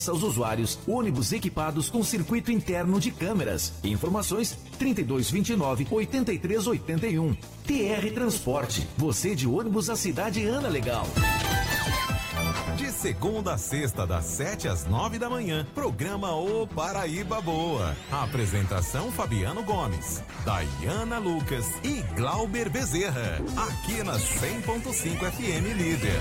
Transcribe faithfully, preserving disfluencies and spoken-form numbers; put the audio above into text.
aos usuários ônibus equipados com circuito interno de câmeras. Informações trinta e dois, vinte e nove, oitenta e três, oitenta e um. T R Transporte, você de ônibus a cidade anda legal. De segunda a sexta, das sete às nove da manhã, programa O Paraíba Boa. Apresentação Fabiano Gomes, Daiana Lucas e Glauber Bezerra. Aqui na cem ponto cinco F M Líder.